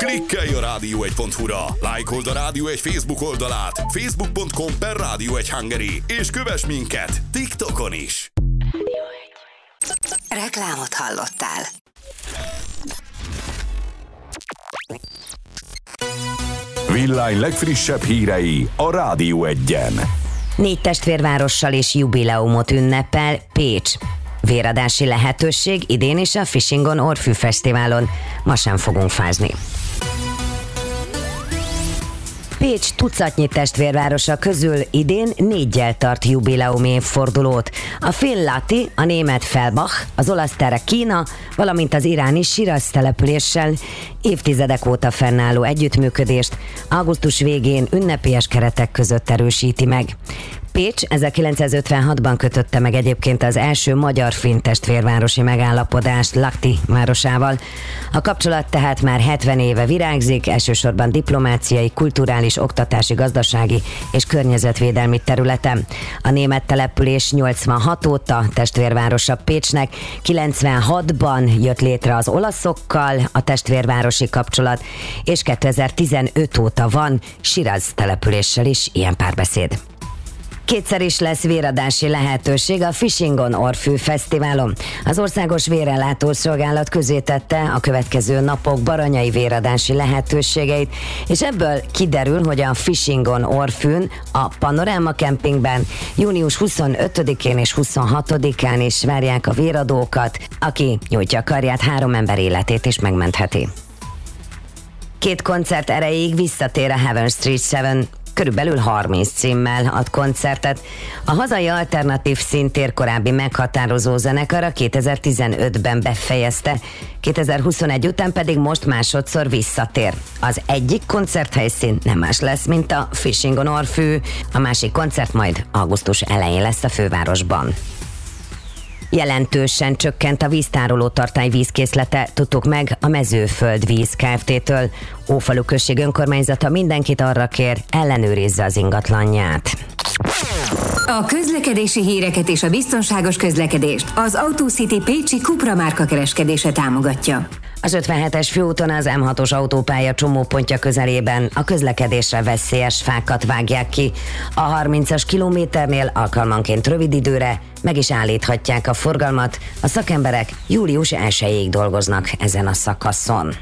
Klikkelj a rádió1.hu-ra, lájkold a Rádió 1 Facebook oldalát, facebook.com/Rádió1 Hungary, és kövess minket TikTokon is. Reklámot hallottál. Villány legfrissebb hírei a Rádió 1-en. 4 testvérvárossal és jubileumot ünnepel Pécs. Véradási lehetőség idén is a Fishingon Orfű Fesztiválon. Ma sem fogunk fázni. Pécs tucatnyi testvérvárosa közül idén 4-jel tart jubileumi évfordulót. A finn Lati, a német Fellbach, az olasz Terekina, valamint az iráni Shiraz településsel évtizedek óta fennálló együttműködést augusztus végén ünnepélyes keretek között erősíti meg. Pécs 1956-ban kötötte meg egyébként az első magyar-finn testvérvárosi megállapodást Lahti városával. A kapcsolat tehát már 70 éve virágzik, elsősorban diplomáciai, kulturális, oktatási, gazdasági és környezetvédelmi területen. A német település 86 óta testvérvárosa Pécsnek, 96-ban jött létre az olaszokkal a testvérvárosi kapcsolat, és 2015 óta van Shiraz településsel is ilyen párbeszéd. Kétszer is lesz véradási lehetőség a Fishingon Orfű Fesztiválon. Az Országos Vérellátó Szolgálat közzétette a következő napok baranyai véradási lehetőségeit, és ebből kiderül, hogy a Fishingon Orfűn, a Panoráma Kempingben június 25-én és 26-án is várják a véradókat, aki nyújtja a karját, 3 ember életét is megmentheti. 2 koncert erejéig visszatér a Heaven Street 7. Körülbelül 30 címmel ad koncertet. A hazai alternatív színtér korábbi meghatározó zenekara 2015-ben befejezte, 2021 után pedig most másodszor visszatér. Az egyik koncerthelyszín nem más lesz, mint a Fishingon Orfű, a másik koncert majd augusztus elején lesz a fővárosban. Jelentősen csökkent a víztároló tartály vízkészlete, tudtuk meg a Mezőföld Víz Kft-től. Ófalu község önkormányzata mindenkit arra kér, ellenőrizze az ingatlanját. A közlekedési híreket és a biztonságos közlekedést az AutoCity pécsi Cupra márka kereskedése támogatja. Az 57-es főúton az M6-os autópálya csomópontja közelében a közlekedésre veszélyes fákat vágják ki. A 30-as kilométernél alkalmanként rövid időre meg is állíthatják a forgalmat. A szakemberek július 1-ig dolgoznak ezen a szakaszon.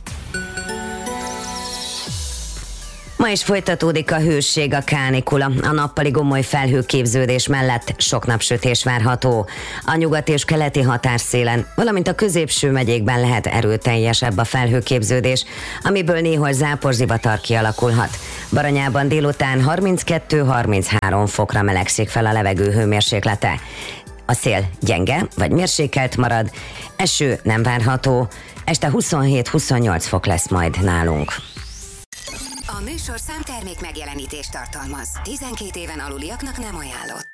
Ma is folytatódik a hőség, a kánikula. A nappali gomoly felhőképződés mellett sok napsütés várható. A nyugati és keleti határszélen, valamint a középső megyékben lehet erőteljesebb a felhőképződés, amiből néhol záporzivatar kialakulhat. Baranyában délután 32-33 fokra melegszik fel a levegő hőmérséklete. A szél gyenge vagy mérsékelt marad, eső nem várható, este 27-28 fok lesz majd nálunk. A műsor számtermék megjelenítést tartalmaz. 12 éven aluliaknak nem ajánlott.